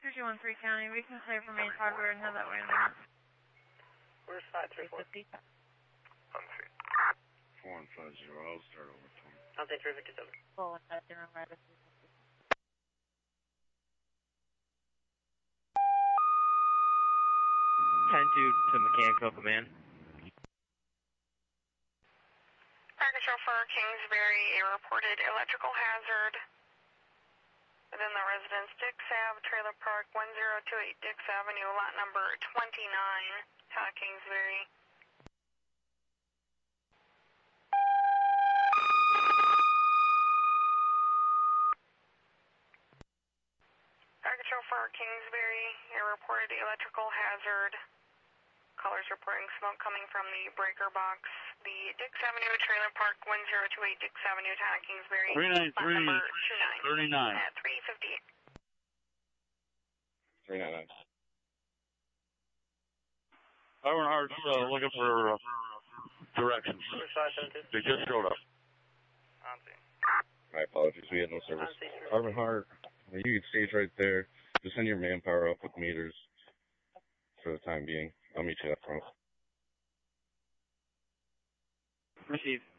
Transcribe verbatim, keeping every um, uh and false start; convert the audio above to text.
three two one three County, we can clear for main hardware and have that way in there. Where's five three four? Unseen. four one five zero, I'll start over, Tony. I'll take three fifty-seven. four one five zero, right up. ten two to Mechanical Command. Fire Control for Kingsbury, a reported electrical hazard within the residence Dix Ave, Trailer Park, one zero two eight Dix Avenue, lot number twenty-nine, Town of Kingsbury. Fire Control for Kingsbury, a reported electrical hazard. Callers reporting smoke coming from the breaker box. The Dix Avenue, Trailer Park, one zero two eight Dix Avenue, Town of Kingsbury. three nine three, thirty-nine. At three fifty-eight. three nine nine. Iron Heart's uh, looking for uh, directions. They just showed up. My apologies, we had no service. Iron Heart, you can stage right there. Just send your manpower up with meters for the time being. I'll meet you up front. Receive.